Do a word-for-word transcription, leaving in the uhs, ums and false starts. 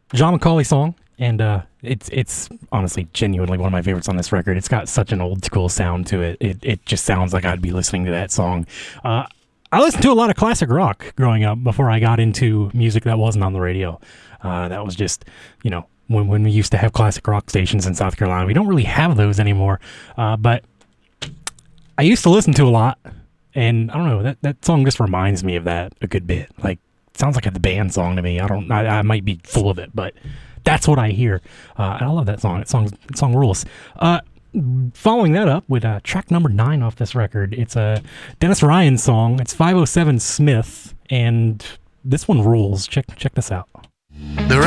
John Macaulay song, and uh, it's it's honestly genuinely one of my favorites on this record. It's got such an old school sound to it. It it just sounds like I'd be listening to that song. Uh, I listened to a lot of classic rock growing up before I got into music that wasn't on the radio. Uh, that was just, you know, when when we used to have classic rock stations in South Carolina. We don't really have those anymore, uh, but I used to listen to a lot, and I don't know, that, that song just reminds me of that a good bit. Like, it sounds like a band song to me. I don't, I, I might be full of it, but that's what I hear. Uh, I love that song. That song, that song rules. Uh, following that up with uh, track number nine off this record, it's a Dennis Ryan song. It's five oh seven Smith, and this one rules. Check check this out. There